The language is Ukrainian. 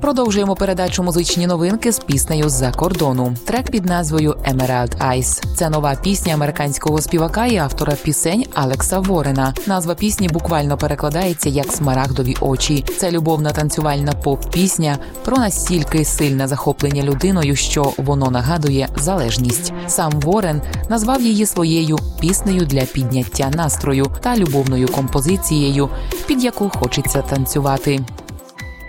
Продовжуємо передачу музичні новинки з піснею з-за кордону. Трек під назвою «Emerald Eyes». Це нова пісня американського співака і автора пісень Алекса Ворена. Назва пісні буквально перекладається як «Смарагдові очі». Це любовна танцювальна поп-пісня про настільки сильне захоплення людиною, що воно нагадує залежність. Сам Ворен назвав її своєю піснею для підняття настрою та любовною композицією, під яку хочеться танцювати.